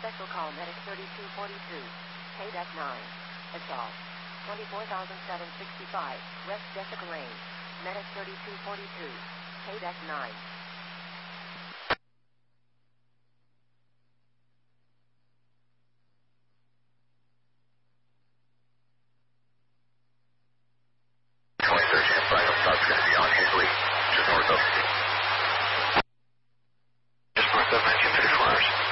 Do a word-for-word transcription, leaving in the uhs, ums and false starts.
Special call Medic thirty-two forty-two. K D E C nine. Assault. twenty-four thousand seven hundred sixty-five. West Jessica Lane. Medic thirty-two forty-two. K D E C nine.